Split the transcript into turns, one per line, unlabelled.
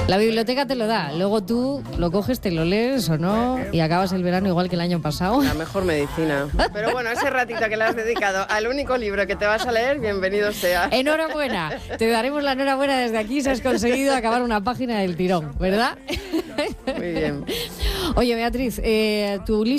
La biblioteca te lo da, luego tú lo coges, te lo lees o no, y acabas el verano igual que el año pasado.
La mejor medicina. Pero bueno, ese ratito que le has dedicado al único libro que te vas a leer, bienvenido sea.
Enhorabuena, te daremos la enhorabuena desde aquí si has conseguido acabar una página del tirón, ¿verdad?
Muy bien.
Oye, Beatriz, tu lista